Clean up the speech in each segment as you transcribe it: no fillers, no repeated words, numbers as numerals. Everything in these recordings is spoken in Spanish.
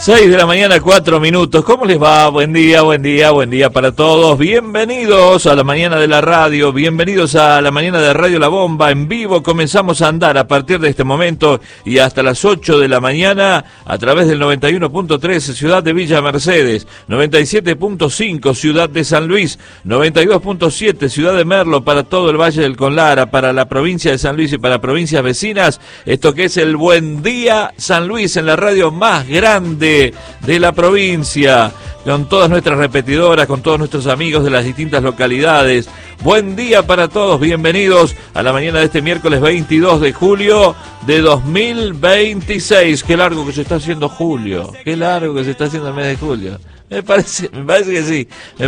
6 de la mañana, 4 minutos. ¿Cómo les va? Buen día, buen día, buen día para todos. Bienvenidos a la mañana de la radio, bienvenidos a la mañana de Radio La Bomba. En vivo comenzamos a andar a partir de este momento y hasta las 8 de la mañana a través del 91.3 Ciudad de Villa Mercedes, 97.5 Ciudad de San Luis, 92.7 Ciudad de Merlo para todo el Valle del Conlara, para la provincia de San Luis y para provincias vecinas. Esto que es el Buen Día San Luis en la radio más grande de la provincia, con todas nuestras repetidoras, con todos nuestros amigos de las distintas localidades. Buen día para todos, bienvenidos a la mañana de este miércoles 22 de julio de 2026. Qué largo que se está haciendo julio, qué largo que se está haciendo el mes de julio. Me parece que sí.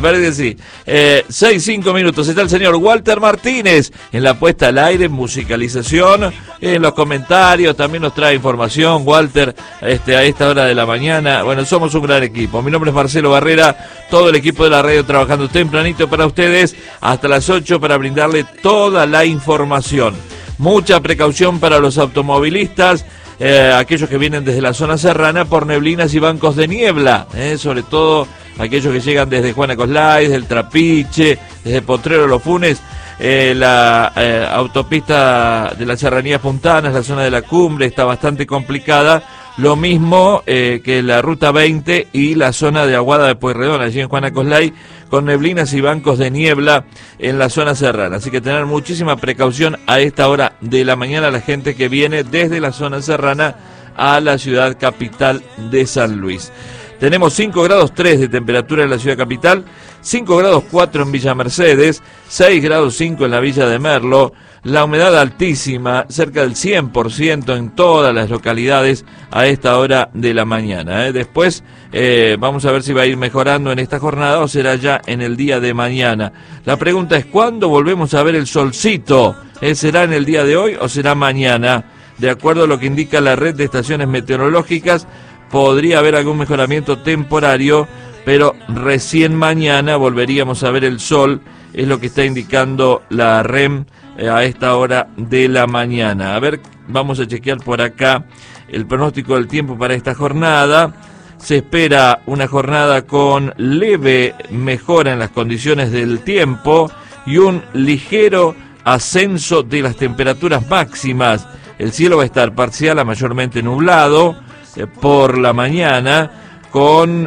6-5 minutos. Está el señor Walter Martínez en la puesta al aire, musicalización, en los comentarios. También nos trae información, Walter, a esta hora de la mañana. Bueno, somos un gran equipo. Mi nombre es Marcelo Barrera, todo el equipo de la radio trabajando tempranito para ustedes hasta las 8 para brindarle toda la información. Mucha precaución para los automovilistas. Aquellos que vienen desde la zona serrana por neblinas y bancos de niebla, sobre todo aquellos que llegan desde Juana Coslay, desde el Trapiche, desde Potrero Los Funes, la autopista de las Serranías Puntanas, la zona de la Cumbre está bastante complicada, lo mismo que la ruta 20 y la zona de Aguada de Pueyrredón, allí en Juana Coslay, con neblinas y bancos de niebla en la zona serrana. Así que tener muchísima precaución a esta hora de la mañana la gente que viene desde la zona serrana a la ciudad capital de San Luis. Tenemos 5 grados 3 de temperatura en la ciudad capital, 5 grados 4 en Villa Mercedes, 6 grados 5 en la Villa de Merlo, la humedad altísima, cerca del 100% en todas las localidades a esta hora de la mañana. Después vamos a ver si va a ir mejorando en esta jornada o será ya en el día de mañana. La pregunta es, ¿cuándo volvemos a ver el solcito? ¿Será en el día de hoy o será mañana? De acuerdo a lo que indica la red de estaciones meteorológicas, podría haber algún mejoramiento temporario, pero recién mañana volveríamos a ver el sol, es lo que está indicando la REM a esta hora de la mañana. A ver, vamos a chequear por acá el pronóstico del tiempo para esta jornada. Se espera una jornada con leve mejora en las condiciones del tiempo y un ligero ascenso de las temperaturas máximas. El cielo va a estar parcial a mayormente nublado por la mañana, con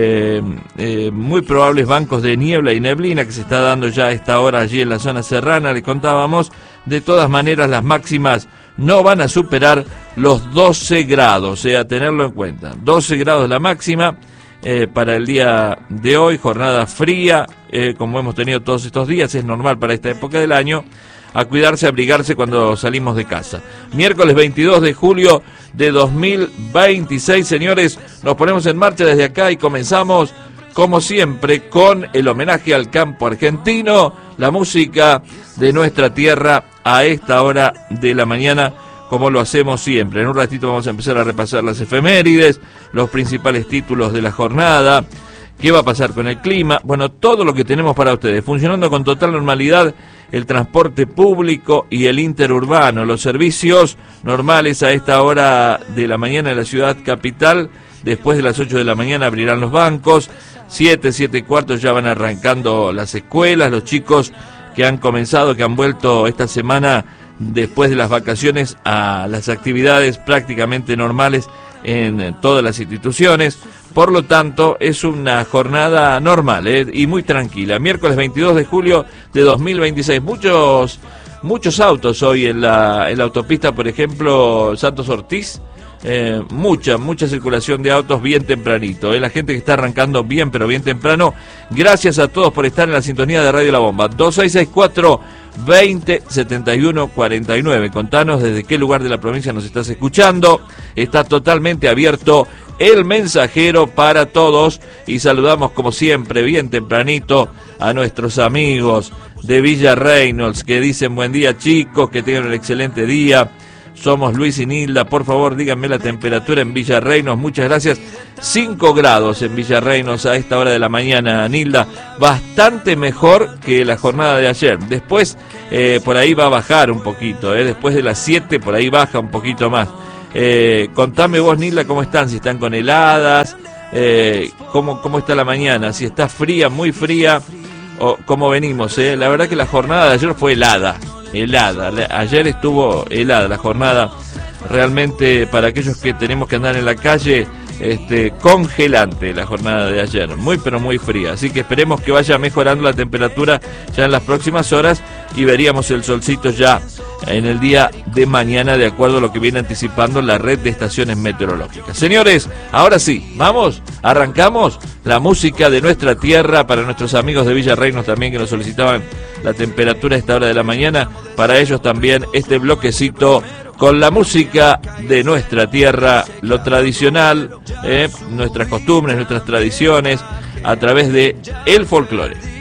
muy probables bancos de niebla y neblina que se está dando ya a esta hora allí en la zona serrana, le contábamos. De todas maneras, las máximas no van a superar los 12 grados, a tenerlo en cuenta. 12 grados la máxima para el día de hoy, jornada fría, como hemos tenido todos estos días, es normal para esta época del año. A cuidarse, a abrigarse cuando salimos de casa. Miércoles 22 de julio de 2026, señores, nos ponemos en marcha desde acá y comenzamos, como siempre, con el homenaje al campo argentino, la música de nuestra tierra a esta hora de la mañana, como lo hacemos siempre. En un ratito vamos a empezar a repasar las efemérides, los principales títulos de la jornada, qué va a pasar con el clima, bueno, todo lo que tenemos para ustedes, funcionando con total normalidad el transporte público y el interurbano, los servicios normales a esta hora de la mañana en la ciudad capital. Después de las 8 de la mañana abrirán los bancos, 7:15 ya van arrancando las escuelas, los chicos que han comenzado, que han vuelto esta semana después de las vacaciones a las actividades prácticamente normales en todas las instituciones. Por lo tanto, es una jornada normal y muy tranquila. Miércoles 22 de julio de 2026. Muchos autos hoy en la autopista, por ejemplo, Santos Ortiz. Mucha circulación de autos bien tempranito. La gente que está arrancando bien, pero bien temprano. Gracias a todos por estar en la sintonía de Radio La Bomba. 2664-2071-49. Contanos desde qué lugar de la provincia nos estás escuchando. Está totalmente abierto el mensajero para todos y saludamos como siempre bien tempranito a nuestros amigos de Villa Reynolds que dicen buen día chicos, que tengan un excelente día. Somos Luis y Nilda, por favor díganme la temperatura en Villa Reynolds, muchas gracias. 5 grados en Villa Reynolds a esta hora de la mañana, Nilda, bastante mejor que la jornada de ayer. Después por ahí va a bajar un poquito, después de las 7 por ahí baja un poquito más. Contame vos, Nilda, cómo están, si están con heladas, cómo está la mañana, si está fría, muy fría, o cómo venimos. La verdad que la jornada de ayer fue helada. Ayer estuvo helada la jornada, realmente para aquellos que tenemos que andar en la calle, congelante la jornada de ayer, muy pero muy fría, así que esperemos que vaya mejorando la temperatura ya en las próximas horas y veríamos el solcito ya en el día de mañana, de acuerdo a lo que viene anticipando la red de estaciones meteorológicas. Señores, ahora sí, vamos, arrancamos la música de nuestra tierra para nuestros amigos de Villa Reinos también, que nos solicitaban la temperatura a esta hora de la mañana. Para ellos también este bloquecito con la música de nuestra tierra, lo tradicional, nuestras costumbres, nuestras tradiciones, a través de el folclore.